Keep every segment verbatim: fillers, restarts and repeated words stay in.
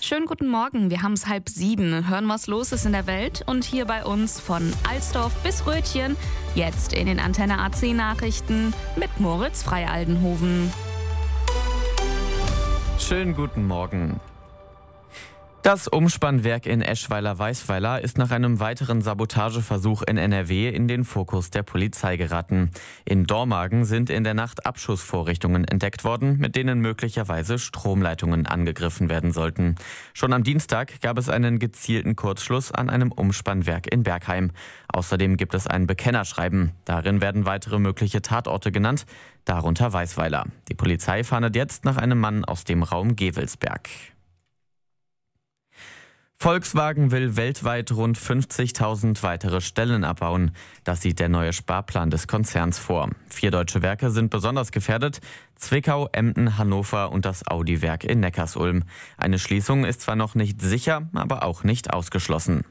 schönen guten Morgen. Wir haben es halb sieben. Hören, was los ist in der Welt. Und hier bei uns von Alsdorf bis Rötchen. Jetzt in den Antenne A C Nachrichten mit Moritz Freialdenhoven. Schönen guten Morgen. Das Umspannwerk in Eschweiler-Weißweiler ist nach einem weiteren Sabotageversuch in N R W in den Fokus der Polizei geraten. In Dormagen sind in der Nacht Abschussvorrichtungen entdeckt worden, mit denen möglicherweise Stromleitungen angegriffen werden sollten. Schon am Dienstag gab es einen gezielten Kurzschluss an einem Umspannwerk in Bergheim. Außerdem gibt es ein Bekennerschreiben. Darin werden weitere mögliche Tatorte genannt, darunter Weißweiler. Die Polizei fahndet jetzt nach einem Mann aus dem Raum Gevelsberg. Volkswagen will weltweit rund fünfzigtausend weitere Stellen abbauen. Das sieht der neue Sparplan des Konzerns vor. Vier deutsche Werke sind besonders gefährdet: Zwickau, Emden, Hannover und das Audi-Werk in Neckarsulm. Eine Schließung ist zwar noch nicht sicher, aber auch nicht ausgeschlossen.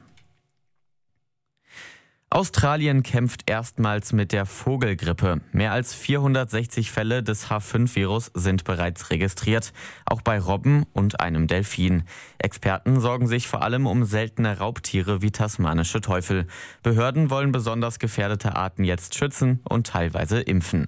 Australien kämpft erstmals mit der Vogelgrippe. Mehr als vierhundertsechzig Fälle des H fünf Virus sind bereits registriert, auch bei Robben und einem Delfin. Experten sorgen sich vor allem um seltene Raubtiere wie tasmanische Teufel. Behörden wollen besonders gefährdete Arten jetzt schützen und teilweise impfen.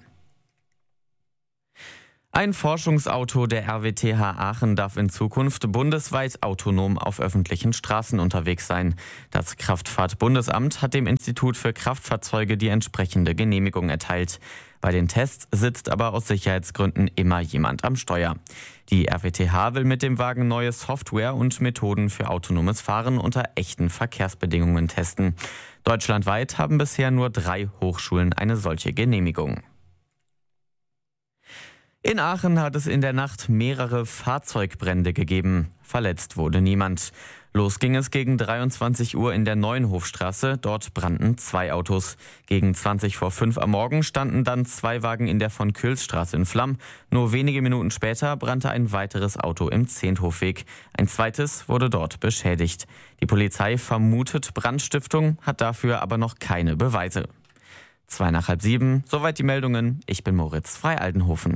Ein Forschungsauto der R W T H Aachen darf in Zukunft bundesweit autonom auf öffentlichen Straßen unterwegs sein. Das Kraftfahrtbundesamt hat dem Institut für Kraftfahrzeuge die entsprechende Genehmigung erteilt. Bei den Tests sitzt aber aus Sicherheitsgründen immer jemand am Steuer. Die R W T H will mit dem Wagen neue Software und Methoden für autonomes Fahren unter echten Verkehrsbedingungen testen. Deutschlandweit haben bisher nur drei Hochschulen eine solche Genehmigung. In Aachen hat es in der Nacht mehrere Fahrzeugbrände gegeben. Verletzt wurde niemand. Los ging es gegen dreiundzwanzig Uhr in der Neuenhofstraße. Dort brannten zwei Autos. Gegen zwanzig vor fünf am Morgen standen dann zwei Wagen in der Von-Kühls-Straße in Flammen. Nur wenige Minuten später brannte ein weiteres Auto im Zehnthofweg. Ein zweites wurde dort beschädigt. Die Polizei vermutet Brandstiftung, hat dafür aber noch keine Beweise. Zwei nach halb sieben, soweit die Meldungen. Ich bin Moritz Freialdenhoven.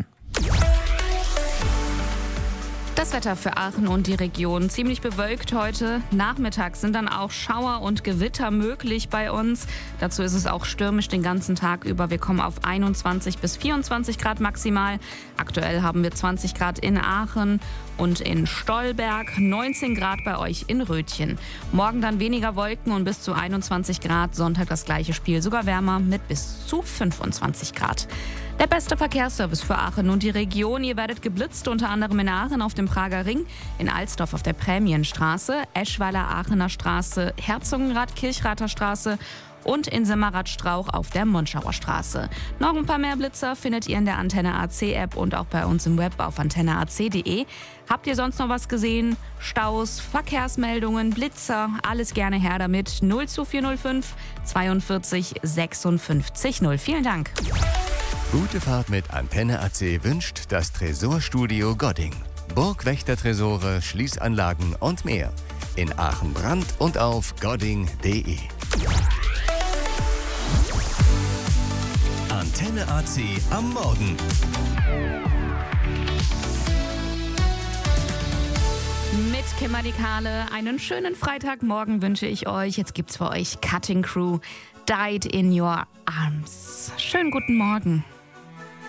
Das Wetter für Aachen und die Region: ziemlich bewölkt heute. Nachmittags sind dann auch Schauer und Gewitter möglich bei uns. Dazu ist es auch stürmisch den ganzen Tag über. Wir kommen auf einundzwanzig bis vierundzwanzig Grad maximal. Aktuell haben wir zwanzig Grad in Aachen und in Stolberg, neunzehn Grad bei euch in Rötchen. Morgen dann weniger Wolken und bis zu einundzwanzig Grad. Sonntag das gleiche Spiel, sogar wärmer mit bis zu fünfundzwanzig Grad. Der beste Verkehrsservice für Aachen und die Region. Ihr werdet geblitzt, unter anderem in Aachen auf dem Prager Ring, in Alsdorf auf der Prämienstraße, Eschweiler-Aachener Straße, Herzogenrath-Kirchrather Straße und in Semmerath-Strauch auf der Monschauer Straße. Noch ein paar mehr Blitzer findet ihr in der Antenne A C App und auch bei uns im Web auf antenne a c punkt de. Habt ihr sonst noch was gesehen? Staus, Verkehrsmeldungen, Blitzer, alles gerne her damit. null zwei vier null fünf zweiundvierzig sechsundfünfzig null. Vielen Dank. Gute Fahrt mit Antenne A C wünscht das Tresorstudio Godding. Burgwächtertresore, Schließanlagen und mehr. In Aachen Brand und auf godding punkt de. Antenne A C am Morgen. Mit Kimberly Kahle einen schönen Freitagmorgen wünsche ich euch. Jetzt gibt's für euch Cutting Crew, Died in Your Arms. Schönen guten Morgen.